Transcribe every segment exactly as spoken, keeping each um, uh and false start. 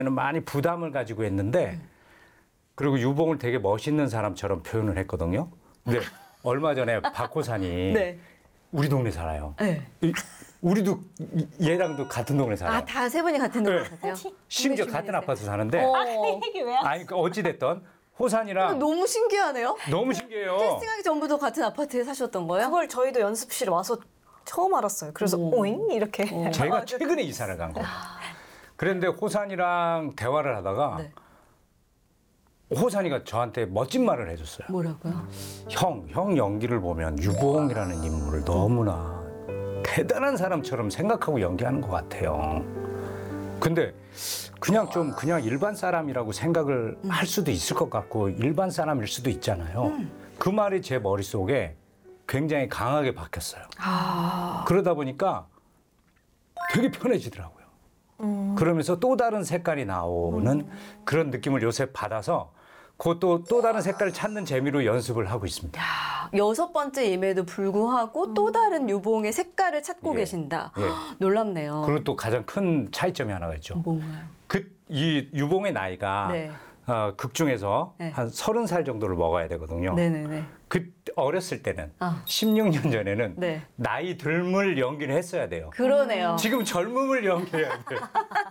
많이 부담을 가지고 했는데 그리고 유봉을 되게 멋있는 사람처럼 표현을 했거든요. 근데 얼마 전에 박호산이 네. 우리 동네 살아요. 네. 이- 우리도 이- 얘랑도 같은 동네 살아요. 아, 다 세 분이 같은 동네 네. 사세요? 심지어 동네 같은 주민이세요? 아파트 사는데 어. 이게 왜? 아니 그 어찌 됐던 호산이랑 너무 신기하네요. 너무 신기해요. 캐스팅하기 전부터 같은 아파트에 사셨던 거예요? 그걸 저희도 연습실에 와서 처음 알았어요. 그래서 어머. 오잉 이렇게. 제가 최근에 이사를 간 거예요. 그런데 호산이랑 대화를 하다가 네. 호산이가 저한테 멋진 말을 해줬어요. 뭐라고요? 형, 형 연기를 보면 유봉이라는 인물을 너무나 대단한 사람처럼 생각하고 연기하는 것 같아요. 근데 그냥 좀 그냥 일반 사람이라고 생각을 음. 할 수도 있을 것 같고 일반 사람일 수도 있잖아요. 그 말이 제 머릿속에 굉장히 강하게 박혔어요. 아. 그러다 보니까 되게 편해지더라고요. 그러면서 또 다른 색깔이 나오는 그런 느낌을 요새 받아서 그것도 또 다른 색깔을 찾는 재미로 연습을 하고 있습니다. 여섯 번째임에도 불구하고 또 다른 유봉의 색깔을 찾고 예. 계신다. 예. 놀랍네요. 그리고 또 가장 큰 차이점이 하나가 있죠. 뭔가요? 그 이 유봉의 나이가 네. 어, 극 중에서 네. 한 서른 살 정도를 먹어야 되거든요. 네네네. 그 어렸을 때는 아. 십육 년 전에는 네. 나이 듦을 연기를 했어야 돼요. 그러네요. 지금 젊음을 연기해야 돼요.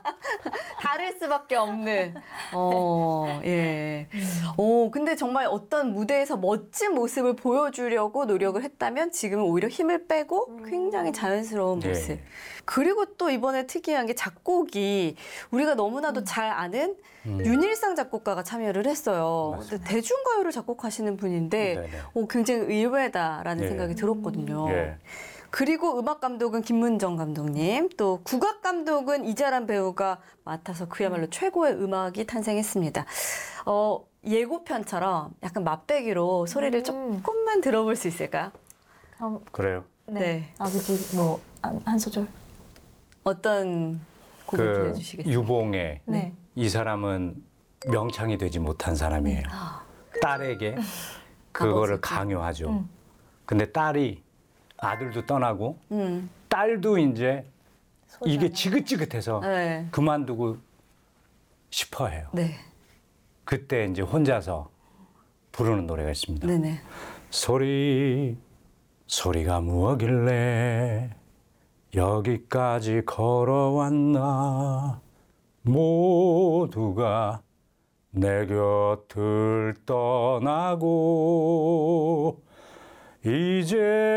다를 수밖에 없는. 어, 예. 오, 근데 정말 어떤 무대에서 멋진 모습을 보여주려고 노력을 했다면 지금은 오히려 힘을 빼고 굉장히 자연스러운 네. 모습. 그리고 또 이번에 특이한 게 작곡이 우리가 너무나도 잘 아는 윤일상 작곡가가 참여를 했어요. 근데 대중가요를 작곡하시는 분인데 네네. 오, 굉장히 의외다라는 예. 생각이 들었거든요. 예. 그리고 음악 감독은 김문정 감독님, 또 국악 감독은 이자란 배우가 맡아서 그야말로 최고의 음악이 탄생했습니다. 어, 예고편처럼 약간 맛배기로 소리를 음. 조금만 들어볼 수 있을까요? 그럼 그래요. 네. 네. 아버지 뭐한 한 소절. 어떤 곡을 그 들려주시겠어요? 유봉의 네. 이 사람은 명창이 되지 못한 사람이에요. 아, 딸에게 그거를 아버지께. 강요하죠. 음. 근데 딸이 아들도 떠나고 음, 딸도 이제 소리 이게 하나. 지긋지긋해서 네. 그만두고 싶어 해요. 네. 그때 이제 혼자서 부르는 노래가 있습니다. 네네. 소리, 소리가 무엇길래 여기까지 걸어왔나. 모두가 내 곁을 떠나고 이제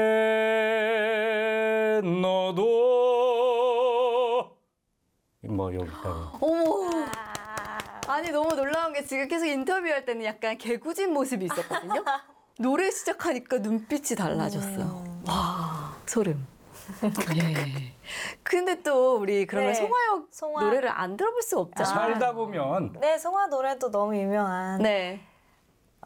너도 뭐 여기까지. 어머! 아니, 너무 놀라운 게 지금 계속 인터뷰할 때는 약간 개구진 모습이 있었거든요. 노래 시작하니까 눈빛이 달라졌어요. 와, 소름. 예. 근데 또 우리 그러면 네. 송하역 송하. 노래를 안 들어볼 수 없잖아요. 살다 보면 네, 송화 노래도 너무 유명한. 네.